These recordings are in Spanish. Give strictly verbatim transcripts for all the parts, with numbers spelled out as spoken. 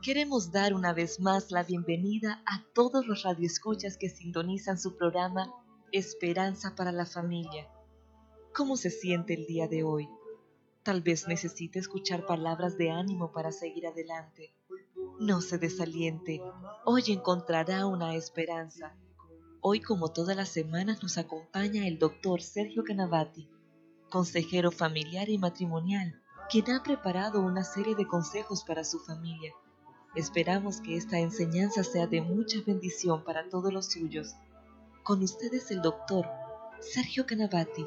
Queremos dar una vez más la bienvenida a todos los radioescuchas que sintonizan su programa Esperanza para la Familia. ¿Cómo se siente el día de hoy? Tal vez necesite escuchar palabras de ánimo para seguir adelante. No se desaliente, hoy encontrará una esperanza. Hoy, como todas las semanas, nos acompaña el doctor Sergio Canavati, consejero familiar y matrimonial, quien ha preparado una serie de consejos para su familia. Esperamos que esta enseñanza sea de mucha bendición para todos los suyos. Con ustedes el doctor Sergio Canavati.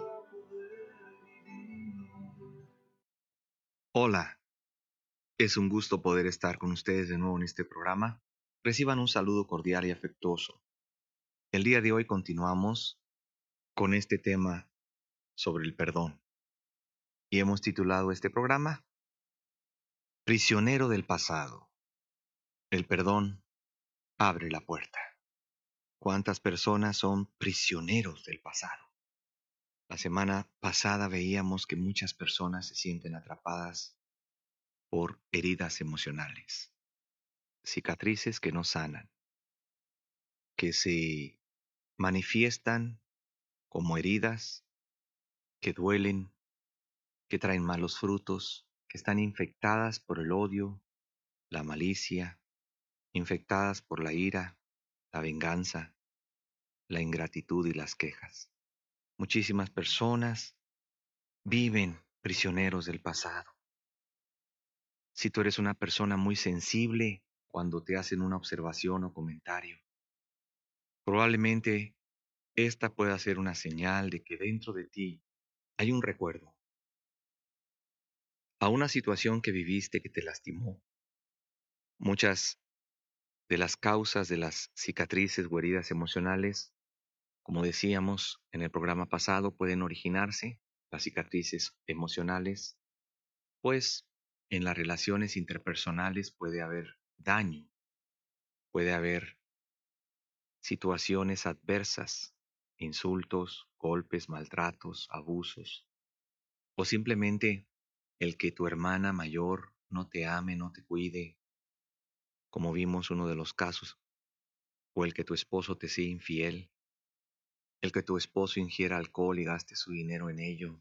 Hola, es un gusto poder estar con ustedes de nuevo en este programa. Reciban un saludo cordial y afectuoso. El día de hoy continuamos con este tema sobre el perdón y hemos titulado este programa Prisionero del pasado. El perdón abre la puerta. ¿Cuántas personas son prisioneros del pasado? La semana pasada veíamos que muchas personas se sienten atrapadas por heridas emocionales, cicatrices que no sanan, que se manifiestan como heridas que duelen, que traen malos frutos, que están infectadas por el odio, la malicia, infectadas por la ira, la venganza, la ingratitud y las quejas. Muchísimas personas viven prisioneros del pasado. Si tú eres una persona muy sensible cuando te hacen una observación o comentario, probablemente esta pueda ser una señal de que dentro de ti hay un recuerdo a una situación que viviste que te lastimó. Muchas de las causas de las cicatrices o heridas emocionales, como decíamos en el programa pasado, pueden originarse, las cicatrices emocionales, pues en las relaciones interpersonales puede haber daño, puede haber situaciones adversas, insultos, golpes, maltratos, abusos, o simplemente el que tu hermana mayor no te ame, no te cuide, como vimos uno de los casos, o el que tu esposo te sea infiel, el que tu esposo ingiera alcohol y gaste su dinero en ello,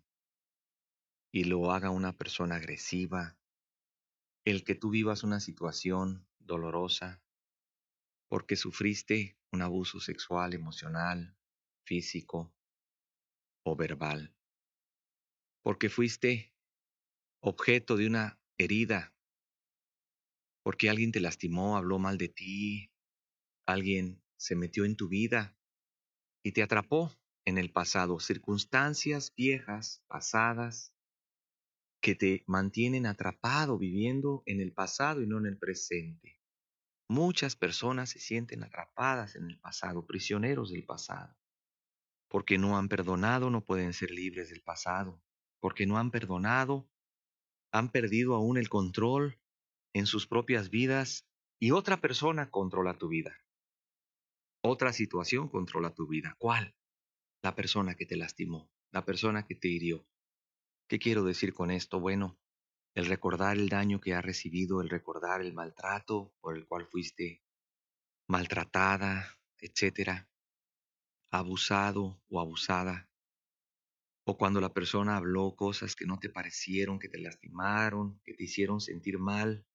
y lo haga una persona agresiva, el que tú vivas una situación dolorosa porque sufriste un abuso sexual, emocional, físico o verbal, porque fuiste objeto de una herida, porque alguien te lastimó, habló mal de ti, alguien se metió en tu vida y te atrapó en el pasado, circunstancias viejas, pasadas, que te mantienen atrapado viviendo en el pasado y no en el presente. Muchas personas se sienten atrapadas en el pasado, prisioneros del pasado. Porque no han perdonado, no pueden ser libres del pasado. Porque no han perdonado, han perdido aún el control en sus propias vidas y otra persona controla tu vida. Otra situación controla tu vida. ¿Cuál? La persona que te lastimó, la persona que te hirió. ¿Qué quiero decir con esto? Bueno, el recordar el daño que has recibido, el recordar el maltrato por el cual fuiste maltratada, etcétera, abusado o abusada, o cuando la persona habló cosas que no te parecieron, que te lastimaron, que te hicieron sentir mal.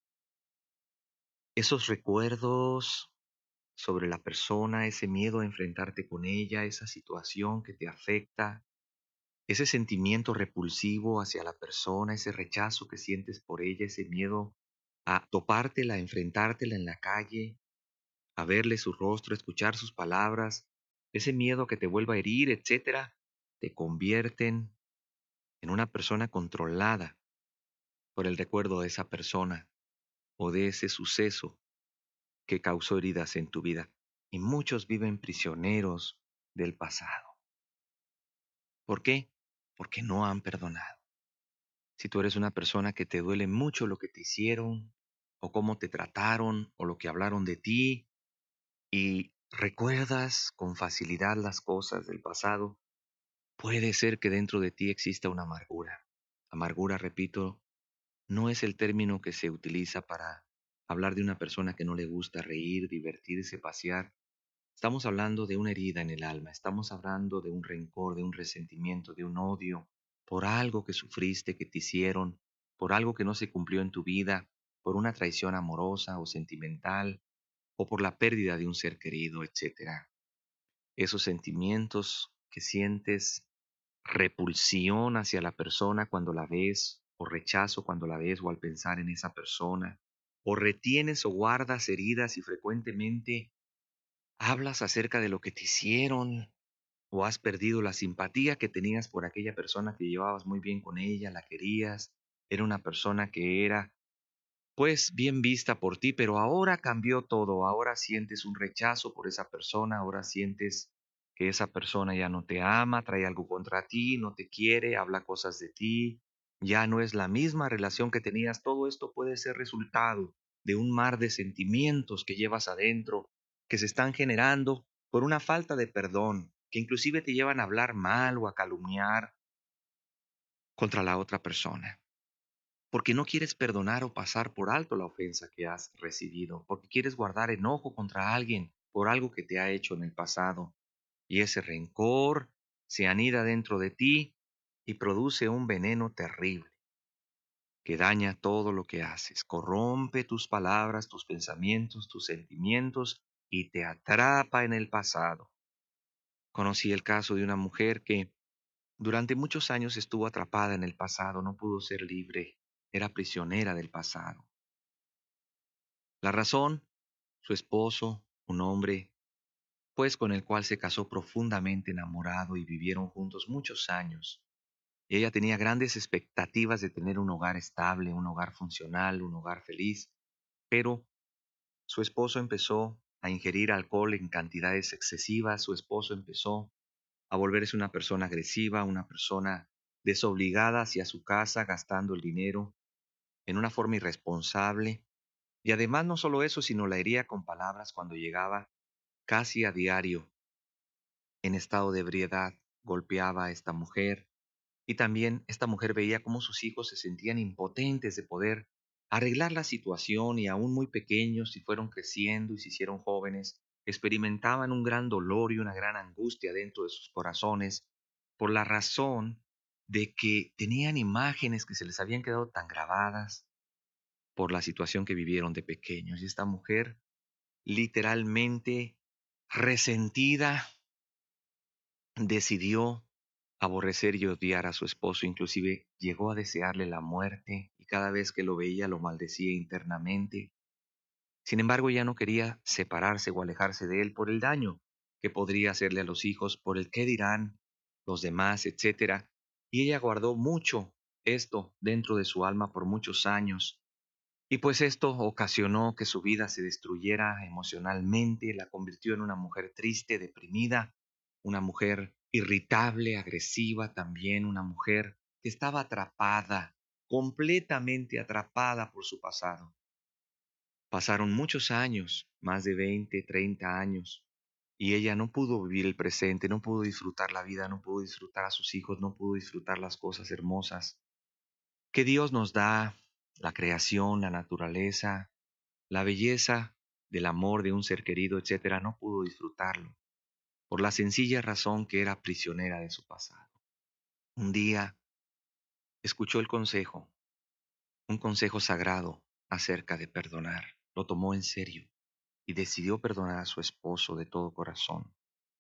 Esos recuerdos sobre la persona, ese miedo a enfrentarte con ella, esa situación que te afecta, ese sentimiento repulsivo hacia la persona, ese rechazo que sientes por ella, ese miedo a topártela, a enfrentártela en la calle, a verle su rostro, a escuchar sus palabras, ese miedo que te vuelva a herir, etcétera, te convierten en una persona controlada por el recuerdo de esa persona o de ese suceso que causó heridas en tu vida. Y muchos viven prisioneros del pasado. ¿Por qué? Porque no han perdonado. Si tú eres una persona que te duele mucho lo que te hicieron, o cómo te trataron, o lo que hablaron de ti, y recuerdas con facilidad las cosas del pasado, puede ser que dentro de ti exista una amargura. Amargura, repito, no es el término que se utiliza para hablar de una persona que no le gusta reír, divertirse, pasear. Estamos hablando de una herida en el alma, estamos hablando de un rencor, de un resentimiento, de un odio, por algo que sufriste, que te hicieron, por algo que no se cumplió en tu vida, por una traición amorosa o sentimental, o por la pérdida de un ser querido, etcétera. Esos sentimientos que sientes, repulsión hacia la persona cuando la ves, o rechazo cuando la ves o al pensar en esa persona, o retienes o guardas heridas y frecuentemente hablas acerca de lo que te hicieron, o has perdido la simpatía que tenías por aquella persona que llevabas muy bien con ella, la querías, era una persona que era pues bien vista por ti, pero ahora cambió todo, ahora sientes un rechazo por esa persona, ahora sientes que esa persona ya no te ama, trae algo contra ti, no te quiere, habla cosas de ti, ya no es la misma relación que tenías. Todo esto puede ser resultado de un mar de sentimientos que llevas adentro, que se están generando por una falta de perdón, que inclusive te llevan a hablar mal o a calumniar contra la otra persona porque no quieres perdonar o pasar por alto la ofensa que has recibido, porque quieres guardar enojo contra alguien por algo que te ha hecho en el pasado. Y ese rencor se anida dentro de ti y produce un veneno terrible que daña todo lo que haces, corrompe tus palabras, tus pensamientos, tus sentimientos y te atrapa en el pasado. Conocí el caso de una mujer que durante muchos años estuvo atrapada en el pasado, no pudo ser libre, era prisionera del pasado. La razón, su esposo, un hombre, pues con el cual se casó profundamente enamorado y vivieron juntos muchos años. Y ella tenía grandes expectativas de tener un hogar estable, un hogar funcional, un hogar feliz, pero su esposo empezó a ingerir alcohol en cantidades excesivas, su esposo empezó a volverse una persona agresiva, una persona desobligada hacia su casa, gastando el dinero en una forma irresponsable. Y además no solo eso, sino la hería con palabras cuando llegaba casi a diario en estado de ebriedad, golpeaba a esta mujer y también esta mujer veía cómo sus hijos se sentían impotentes de poder arreglar la situación y aún muy pequeños, si fueron creciendo y se hicieron jóvenes, experimentaban un gran dolor y una gran angustia dentro de sus corazones por la razón de que tenían imágenes que se les habían quedado tan grabadas por la situación que vivieron de pequeños. Y esta mujer literalmente resentida, decidió aborrecer y odiar a su esposo, inclusive llegó a desearle la muerte y cada vez que lo veía lo maldecía internamente. Sin embargo, ya no quería separarse o alejarse de él por el daño que podría hacerle a los hijos, por el qué dirán los demás, etcétera. Y ella guardó mucho esto dentro de su alma por muchos años. Y pues esto ocasionó que su vida se destruyera emocionalmente, la convirtió en una mujer triste, deprimida, una mujer irritable, agresiva también, una mujer que estaba atrapada, completamente atrapada por su pasado. Pasaron muchos años, más de veinte, treinta años, y ella no pudo vivir el presente, no pudo disfrutar la vida, no pudo disfrutar a sus hijos, no pudo disfrutar las cosas hermosas que Dios nos da, la creación, la naturaleza, la belleza del amor de un ser querido, etcétera, no pudo disfrutarlo, por la sencilla razón que era prisionera de su pasado. Un día escuchó el consejo, un consejo sagrado acerca de perdonar. Lo tomó en serio y decidió perdonar a su esposo de todo corazón.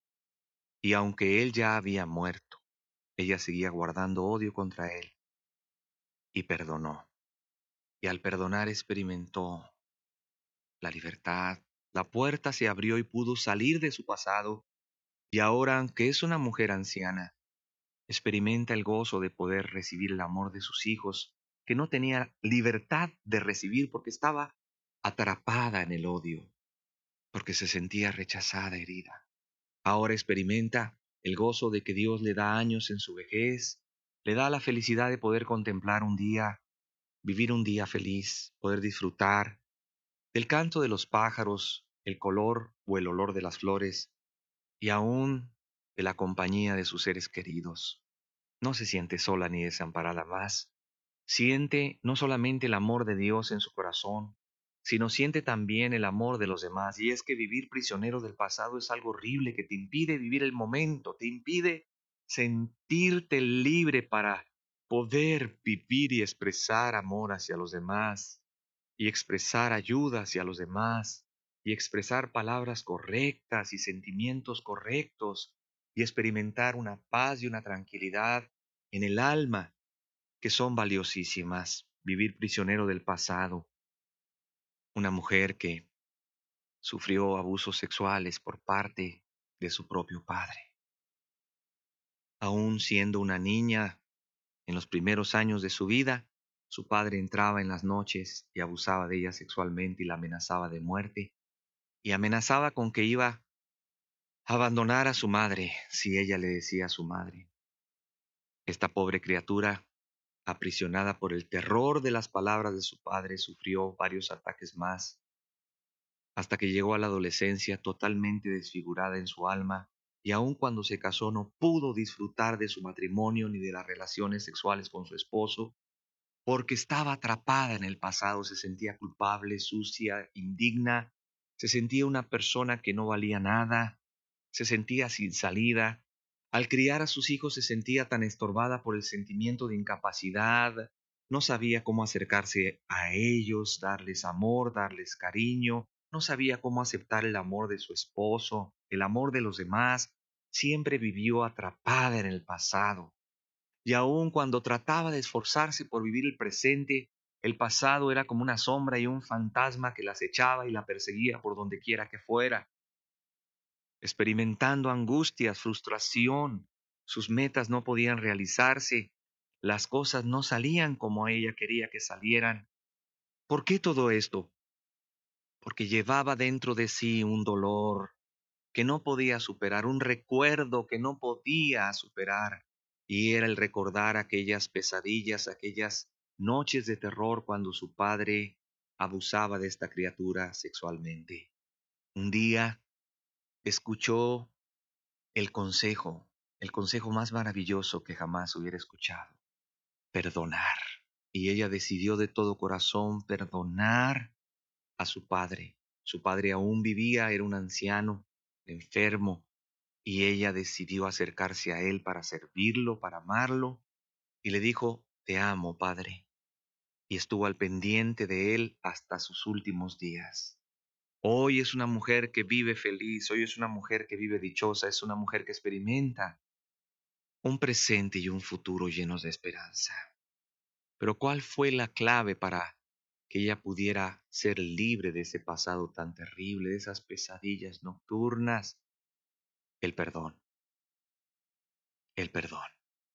Y aunque él ya había muerto, ella seguía guardando odio contra él y perdonó. Y al perdonar experimentó la libertad. La puerta se abrió y pudo salir de su pasado. Y ahora, aunque es una mujer anciana, experimenta el gozo de poder recibir el amor de sus hijos, que no tenía libertad de recibir porque estaba atrapada en el odio, porque se sentía rechazada, herida. Ahora experimenta el gozo de que Dios le da años en su vejez, le da la felicidad de poder contemplar un día, vivir un día feliz, poder disfrutar del canto de los pájaros, el color o el olor de las flores, y aún de la compañía de sus seres queridos. No se siente sola ni desamparada más. Siente no solamente el amor de Dios en su corazón, sino siente también el amor de los demás. Y es que vivir prisionero del pasado es algo horrible que te impide vivir el momento, te impide sentirte libre para poder vivir y expresar amor hacia los demás, y expresar ayuda hacia los demás, y expresar palabras correctas y sentimientos correctos, y experimentar una paz y una tranquilidad en el alma que son valiosísimas. Vivir prisionero del pasado. Una mujer que sufrió abusos sexuales por parte de su propio padre. Aún siendo una niña, en los primeros años de su vida, su padre entraba en las noches y abusaba de ella sexualmente y la amenazaba de muerte, y amenazaba con que iba a abandonar a su madre si ella le decía a su madre. Esta pobre criatura, aprisionada por el terror de las palabras de su padre, sufrió varios ataques más, hasta que llegó a la adolescencia totalmente desfigurada en su alma, y aun cuando se casó no pudo disfrutar de su matrimonio ni de las relaciones sexuales con su esposo, porque estaba atrapada en el pasado. Se sentía culpable, sucia, indigna, se sentía una persona que no valía nada, se sentía sin salida. Al criar a sus hijos se sentía tan estorbada por el sentimiento de incapacidad, no sabía cómo acercarse a ellos, darles amor, darles cariño, no sabía cómo aceptar el amor de su esposo, el amor de los demás, siempre vivió atrapada en el pasado. Y aun cuando trataba de esforzarse por vivir el presente, el pasado era como una sombra y un fantasma que la acechaba y la perseguía por donde quiera que fuera, experimentando angustias, frustración. Sus metas no podían realizarse, las cosas no salían como ella quería que salieran. ¿Por qué todo esto? Porque llevaba dentro de sí un dolor que no podía superar, un recuerdo que no podía superar, y era el recordar aquellas pesadillas, aquellas noches de terror cuando su padre abusaba de esta criatura sexualmente. Un día escuchó el consejo, el consejo más maravilloso que jamás hubiera escuchado: perdonar. Y ella decidió de todo corazón perdonar a su padre. Su padre aún vivía, era un anciano, enfermo, y ella decidió acercarse a él para servirlo, para amarlo, y le dijo: te amo, padre. Y estuvo al pendiente de él hasta sus últimos días. Hoy es una mujer que vive feliz, hoy es una mujer que vive dichosa, es una mujer que experimenta un presente y un futuro llenos de esperanza. Pero ¿cuál fue la clave para que ella pudiera ser libre de ese pasado tan terrible, de esas pesadillas nocturnas? El perdón, el perdón.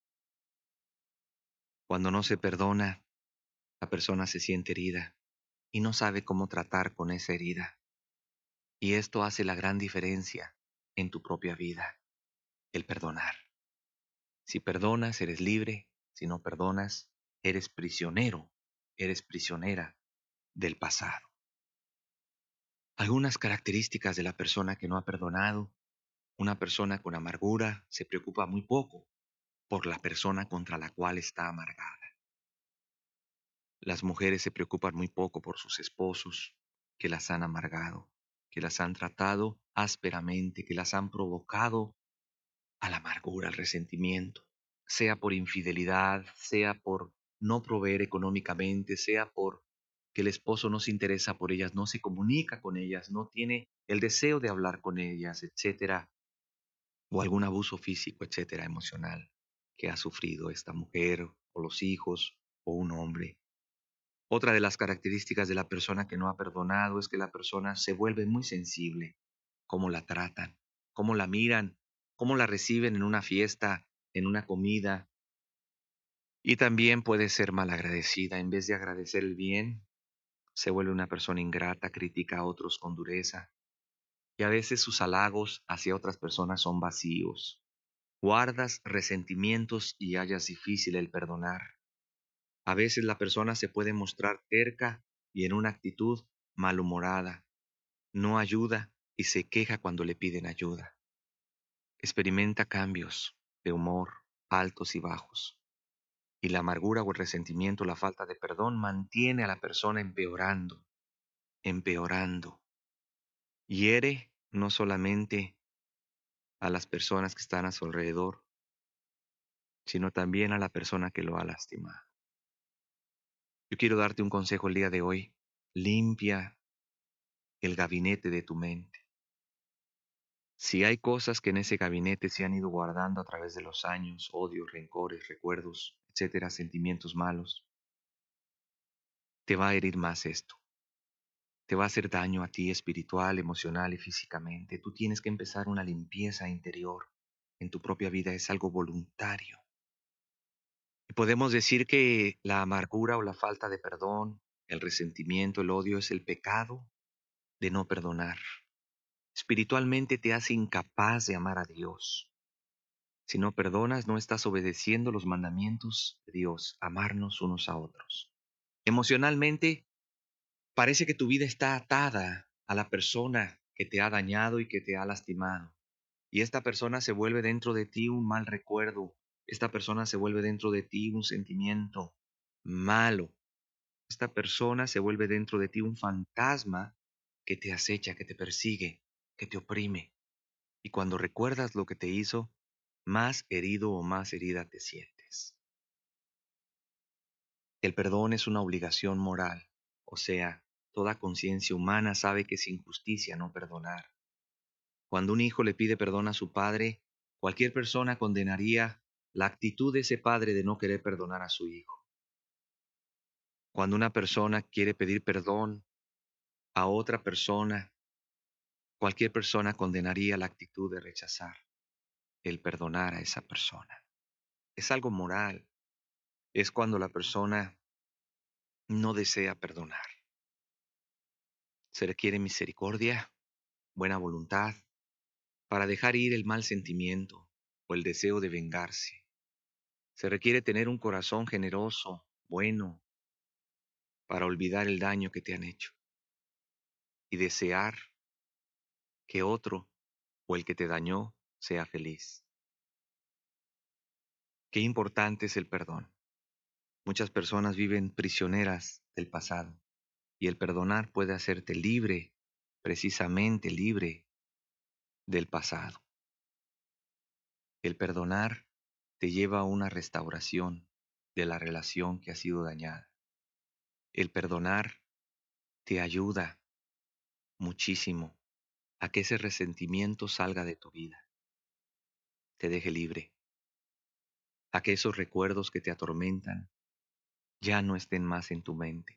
Cuando no se perdona, la persona se siente herida y no sabe cómo tratar con esa herida. Y esto hace la gran diferencia en tu propia vida, el perdonar. Si perdonas, eres libre. Si no perdonas, eres prisionero, eres prisionera del pasado. Algunas características de la persona que no ha perdonado. Una persona con amargura se preocupa muy poco por la persona contra la cual está amargada. Las mujeres se preocupan muy poco por sus esposos que las han amargado, que las han tratado ásperamente, que las han provocado a la amargura, al resentimiento, sea por infidelidad, sea por no proveer económicamente, sea por que el esposo no se interesa por ellas, no se comunica con ellas, no tiene el deseo de hablar con ellas, etcétera, o algún abuso físico, etcétera, emocional que ha sufrido esta mujer o los hijos o un hombre. Otra de las características de la persona que no ha perdonado es que la persona se vuelve muy sensible, cómo la tratan, cómo la miran, cómo la reciben en una fiesta, en una comida. Y también puede ser malagradecida. En vez de agradecer el bien, se vuelve una persona ingrata, critica a otros con dureza. Y a veces sus halagos hacia otras personas son vacíos. Guardas resentimientos y hallas difícil el perdonar. A veces la persona se puede mostrar terca y en una actitud malhumorada. No ayuda y se queja cuando le piden ayuda. Experimenta cambios de humor altos y bajos. Y la amargura o el resentimiento, la falta de perdón, mantiene a la persona empeorando. empeorando. Hiere no solamente a las personas que están a su alrededor, sino también a la persona que lo ha lastimado. Yo quiero darte un consejo el día de hoy. Limpia el gabinete de tu mente. Si hay cosas que en ese gabinete se han ido guardando a través de los años, odios, rencores, recuerdos, etcétera, sentimientos malos, te va a herir más esto. Te va a hacer daño a ti espiritual, emocional y físicamente. Tú tienes que empezar una limpieza interior en tu propia vida. Es algo voluntario. Y podemos decir que la amargura o la falta de perdón, el resentimiento, el odio es el pecado de no perdonar. Espiritualmente te hace incapaz de amar a Dios. Si no perdonas, no estás obedeciendo los mandamientos de Dios, amarnos unos a otros. Emocionalmente, parece que tu vida está atada a la persona que te ha dañado y que te ha lastimado. Y esta persona se vuelve dentro de ti un mal recuerdo. Esta persona se vuelve dentro de ti un sentimiento malo. Esta persona se vuelve dentro de ti un fantasma que te acecha, que te persigue, que te oprime. Y cuando recuerdas lo que te hizo, más herido o más herida te sientes. El perdón es una obligación moral, o sea, toda conciencia humana sabe que es injusticia no perdonar. Cuando un hijo le pide perdón a su padre, cualquier persona condenaría la actitud de ese padre de no querer perdonar a su hijo. Cuando una persona quiere pedir perdón a otra persona, cualquier persona condenaría la actitud de rechazar el perdonar a esa persona. Es algo moral. Es cuando la persona no desea perdonar. Se requiere misericordia, buena voluntad, para dejar ir el mal sentimiento o el deseo de vengarse. Se requiere tener un corazón generoso, bueno, para olvidar el daño que te han hecho y desear que otro o el que te dañó sea feliz. Qué importante es el perdón. Muchas personas viven prisioneras del pasado y el perdonar puede hacerte libre, precisamente libre del pasado. El perdonar te lleva a una restauración de la relación que ha sido dañada. El perdonar te ayuda muchísimo a que ese resentimiento salga de tu vida, te deje libre, a que esos recuerdos que te atormentan ya no estén más en tu mente.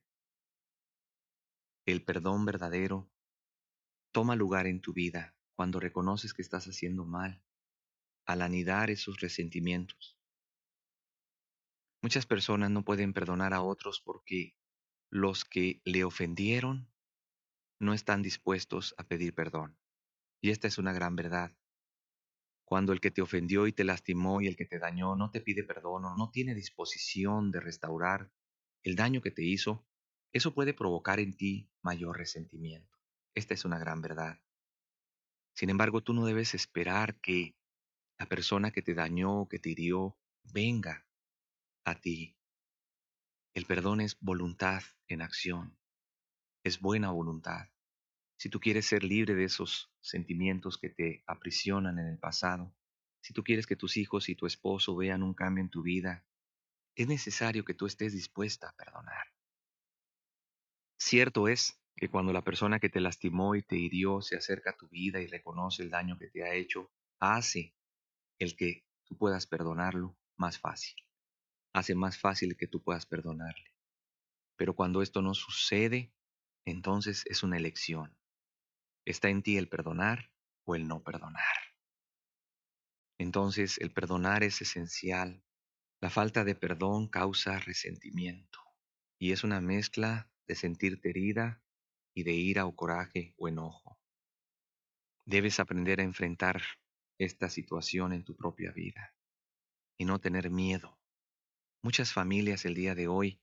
El perdón verdadero toma lugar en tu vida cuando reconoces que estás haciendo mal, al anidar esos resentimientos. Muchas personas no pueden perdonar a otros porque los que le ofendieron no están dispuestos a pedir perdón. Y esta es una gran verdad. Cuando el que te ofendió y te lastimó y el que te dañó no te pide perdón o no tiene disposición de restaurar el daño que te hizo, eso puede provocar en ti mayor resentimiento. Esta es una gran verdad. Sin embargo, tú no debes esperar que la persona que te dañó o que te hirió venga a ti. El perdón es voluntad en acción, es buena voluntad. Si tú quieres ser libre de esos sentimientos que te aprisionan en el pasado, si tú quieres que tus hijos y tu esposo vean un cambio en tu vida, es necesario que tú estés dispuesta a perdonar. Cierto es que cuando la persona que te lastimó y te hirió se acerca a tu vida y reconoce el daño que te ha hecho, hace el que tú puedas perdonarlo más fácil. Hace más fácil que tú puedas perdonarle. Pero cuando esto no sucede, entonces es una elección. Está en ti el perdonar o el no perdonar. Entonces el perdonar es esencial. La falta de perdón causa resentimiento y es una mezcla de sentirte herida y de ira o coraje o enojo. Debes aprender a enfrentar esta situación en tu propia vida y no tener miedo. Muchas familias el día de hoy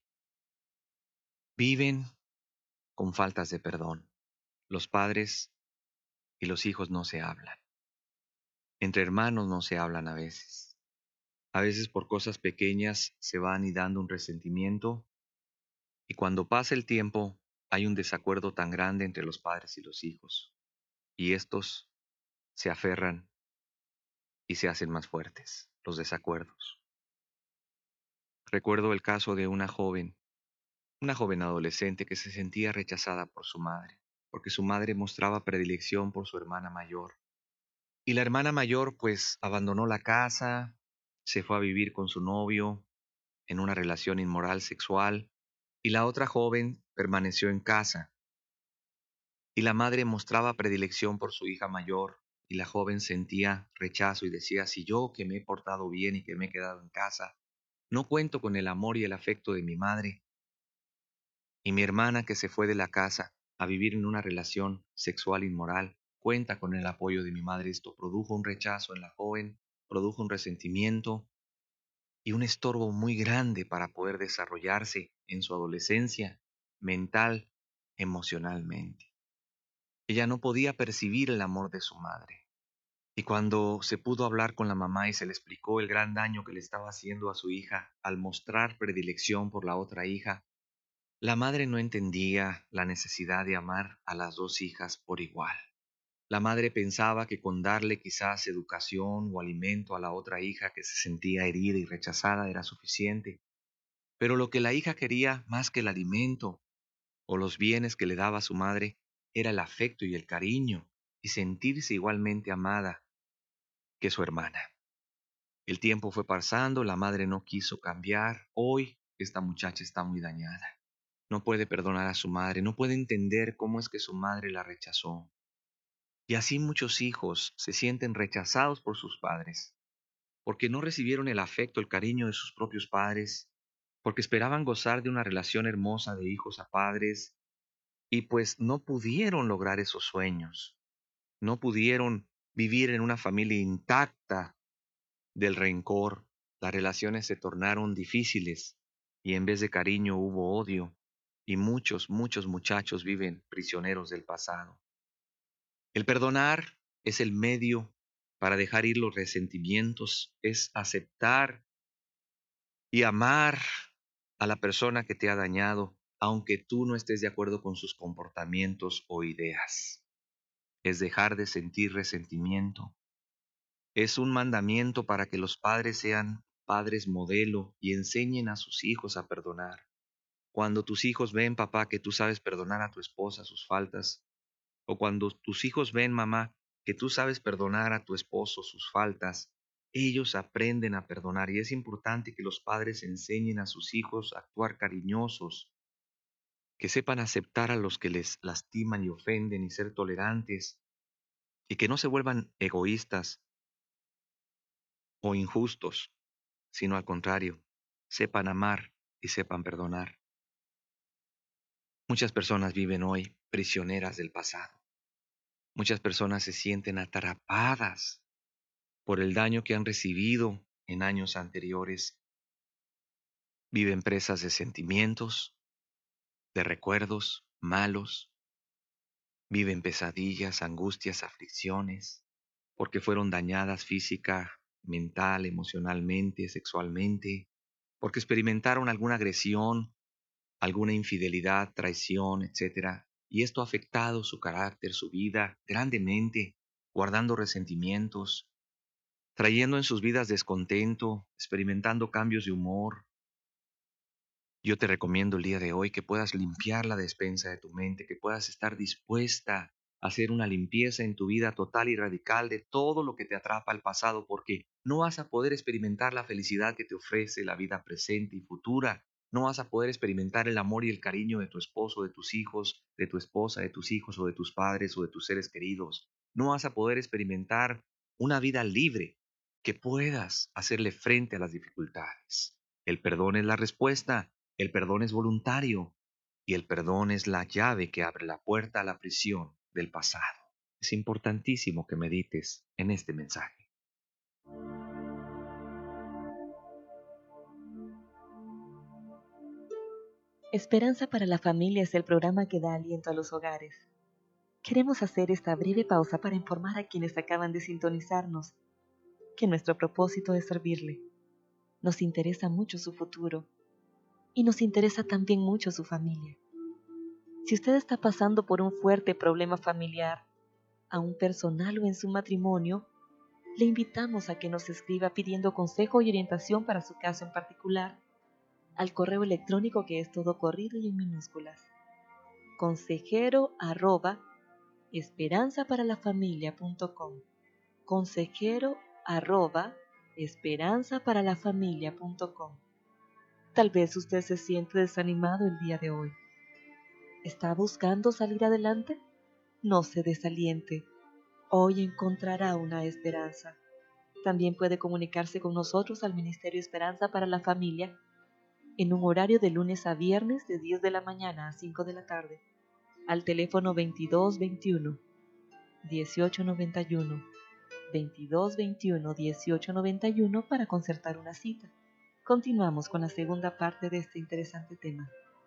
viven con faltas de perdón. Los padres y los hijos no se hablan. Entre hermanos no se hablan a veces. A veces por cosas pequeñas se va anidando un resentimiento y cuando pasa el tiempo hay un desacuerdo tan grande entre los padres y los hijos, y estos se aferran y se hacen más fuertes, los desacuerdos. Recuerdo el caso de una joven, una joven adolescente que se sentía rechazada por su madre, porque su madre mostraba predilección por su hermana mayor. Y la hermana mayor pues abandonó la casa, se fue a vivir con su novio en una relación inmoral sexual, y la otra joven permaneció en casa. Y la madre mostraba predilección por su hija mayor, y la joven sentía rechazo y decía, si yo que me he portado bien y que me he quedado en casa, no cuento con el amor y el afecto de mi madre, y mi hermana que se fue de la casa a vivir en una relación sexual inmoral, cuenta con el apoyo de mi madre. Esto produjo un rechazo en la joven, produjo un resentimiento y un estorbo muy grande para poder desarrollarse en su adolescencia, mental, emocionalmente. Ella no podía percibir el amor de su madre. Y cuando se pudo hablar con la mamá y se le explicó el gran daño que le estaba haciendo a su hija al mostrar predilección por la otra hija, la madre no entendía la necesidad de amar a las dos hijas por igual. La madre pensaba que con darle quizás educación o alimento a la otra hija que se sentía herida y rechazada era suficiente. Pero lo que la hija quería más que el alimento o los bienes que le daba su madre era el afecto y el cariño y sentirse igualmente amada que su hermana. El tiempo fue pasando, la madre no quiso cambiar. Hoy esta muchacha está muy dañada. No puede perdonar a su madre, no puede entender cómo es que su madre la rechazó. Y así muchos hijos se sienten rechazados por sus padres, porque no recibieron el afecto, el cariño de sus propios padres, porque esperaban gozar de una relación hermosa de hijos a padres, y pues no pudieron lograr esos sueños, no pudieron vivir en una familia intacta del rencor. Las relaciones se tornaron difíciles y en vez de cariño hubo odio, y muchos, muchos muchachos viven prisioneros del pasado. El perdonar es el medio para dejar ir los resentimientos, es aceptar y amar a la persona que te ha dañado, aunque tú no estés de acuerdo con sus comportamientos o ideas. Es dejar de sentir resentimiento. Es un mandamiento para que los padres sean padres modelo y enseñen a sus hijos a perdonar. Cuando tus hijos ven, papá, que tú sabes perdonar a tu esposa sus faltas, o cuando tus hijos ven, mamá, que tú sabes perdonar a tu esposo sus faltas, ellos aprenden a perdonar y es importante que los padres enseñen a sus hijos a actuar cariñosos, que sepan aceptar a los que les lastiman y ofenden y ser tolerantes y que no se vuelvan egoístas o injustos, sino al contrario, sepan amar y sepan perdonar. Muchas personas viven hoy prisioneras del pasado. Muchas personas se sienten atrapadas por el daño que han recibido en años anteriores. Viven presas de sentimientos, de recuerdos malos. Viven pesadillas, angustias, aflicciones, porque fueron dañadas física, mental, emocionalmente, sexualmente, porque experimentaron alguna agresión, alguna infidelidad, traición, etcétera. Y esto ha afectado su carácter, su vida grandemente, guardando resentimientos, trayendo en sus vidas descontento, experimentando cambios de humor. Yo te recomiendo el día de hoy que puedas limpiar la despensa de tu mente, que puedas estar dispuesta a hacer una limpieza en tu vida total y radical de todo lo que te atrapa al pasado, porque no vas a poder experimentar la felicidad que te ofrece la vida presente y futura. No vas a poder experimentar el amor y el cariño de tu esposo, de tus hijos, de tu esposa, de tus hijos o de tus padres o de tus seres queridos. No vas a poder experimentar una vida libre que puedas hacerle frente a las dificultades. El perdón es la respuesta. El perdón es voluntario y el perdón es la llave que abre la puerta a la prisión del pasado. Es importantísimo que medites en este mensaje. Esperanza para la Familia es el programa que da aliento a los hogares. Queremos hacer esta breve pausa para informar a quienes acaban de sintonizarnos que nuestro propósito es servirle. Nos interesa mucho su futuro y nos interesa también mucho su familia. Si usted está pasando por un fuerte problema familiar, aún personal o en su matrimonio, le invitamos a que nos escriba pidiendo consejo y orientación para su caso en particular al correo electrónico que es todo corrido y en minúsculas. consejero arroba esperanzaparalafamilia.com consejero arroba esperanzaparalafamilia.com. Tal vez usted se siente desanimado el día de hoy. ¿Está buscando salir adelante? No se desaliente. Hoy encontrará una esperanza. También puede comunicarse con nosotros al Ministerio Esperanza para la Familia en un horario de lunes a viernes de diez de la mañana a cinco de la tarde, al teléfono veintidós veintiuno, dieciocho noventa y uno, veintidós veintiuno, dieciocho noventa y uno para concertar una cita. Continuamos con la segunda parte de este interesante tema.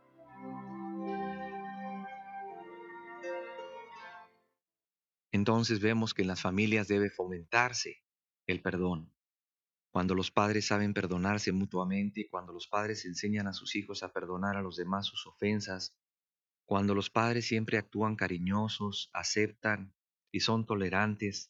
Entonces vemos que en las familias debe fomentarse el perdón. Cuando los padres saben perdonarse mutuamente, cuando los padres enseñan a sus hijos a perdonar a los demás sus ofensas, cuando los padres siempre actúan cariñosos, aceptan y son tolerantes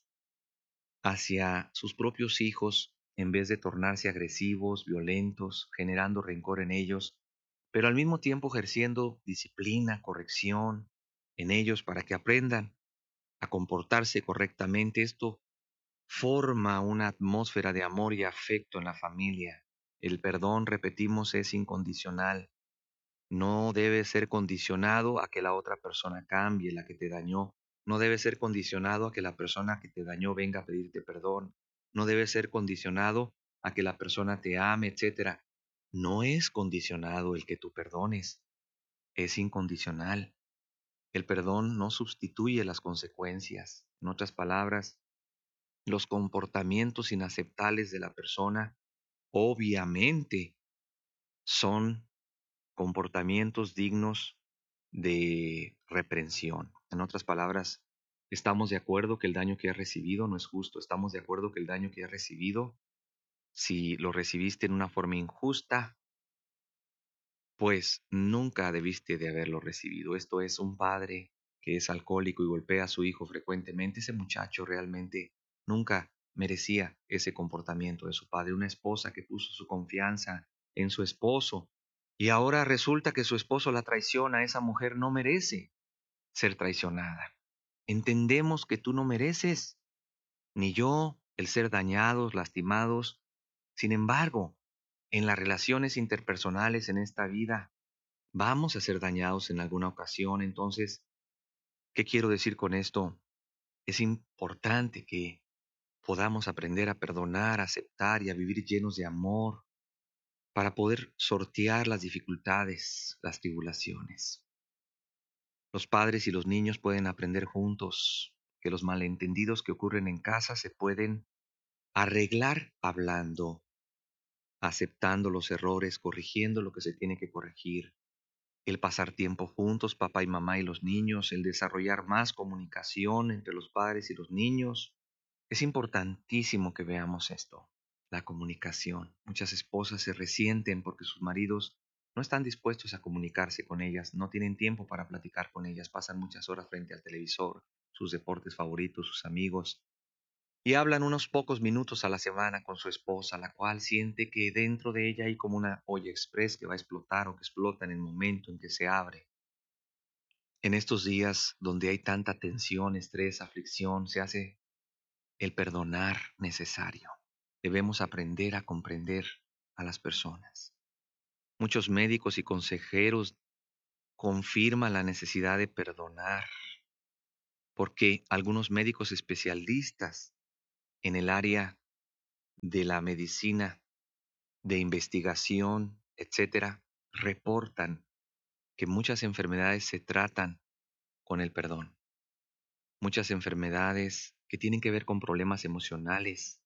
hacia sus propios hijos en vez de tornarse agresivos, violentos, generando rencor en ellos, pero al mismo tiempo ejerciendo disciplina, corrección en ellos para que aprendan a comportarse correctamente. Esto forma una atmósfera de amor y afecto en la familia. El perdón, repetimos, es incondicional. No debe ser condicionado a que la otra persona cambie, la que te dañó. No debe ser condicionado a que la persona que te dañó venga a pedirte perdón. No debe ser condicionado a que la persona te ame, etcétera. No es condicionado el que tú perdones, es incondicional. El perdón no sustituye las consecuencias. En otras palabras, los comportamientos inaceptables de la persona obviamente son comportamientos dignos de reprensión. En otras palabras, estamos de acuerdo que el daño que has recibido no es justo. Estamos de acuerdo que el daño que has recibido, si lo recibiste en una forma injusta, pues nunca debiste de haberlo recibido. Esto es un padre que es alcohólico y golpea a su hijo frecuentemente. Ese muchacho realmente nunca merecía ese comportamiento de su padre. Una esposa que puso su confianza en su esposo y ahora resulta que su esposo la traiciona. Esa mujer no merece ser traicionada. Entendemos que tú no mereces, ni yo, el ser dañados, lastimados. Sin embargo, en las relaciones interpersonales en esta vida, vamos a ser dañados en alguna ocasión. Entonces, ¿qué quiero decir con esto? Es importante que podamos aprender a perdonar, a aceptar y a vivir llenos de amor para poder sortear las dificultades, las tribulaciones. Los padres y los niños pueden aprender juntos que los malentendidos que ocurren en casa se pueden arreglar hablando, aceptando los errores, corrigiendo lo que se tiene que corregir, el pasar tiempo juntos, papá y mamá y los niños, el desarrollar más comunicación entre los padres y los niños. Es importantísimo que veamos esto, la comunicación. Muchas esposas se resienten porque sus maridos no están dispuestos a comunicarse con ellas, no tienen tiempo para platicar con ellas, pasan muchas horas frente al televisor, sus deportes favoritos, sus amigos, y hablan unos pocos minutos a la semana con su esposa, la cual siente que dentro de ella hay como una olla express que va a explotar o que explota en el momento en que se abre. En estos días donde hay tanta tensión, estrés, aflicción, se hace el perdonar necesario. Debemos aprender a comprender a las personas. Muchos médicos y consejeros confirman la necesidad de perdonar, porque algunos médicos especialistas en el área de la medicina, de investigación, etcétera, reportan que muchas enfermedades se tratan con el perdón. Muchas enfermedades que tienen que ver con problemas emocionales,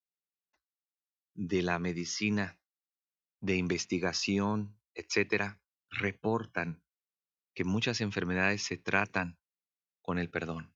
de la medicina, de investigación, etcétera, reportan que muchas enfermedades se tratan con el perdón.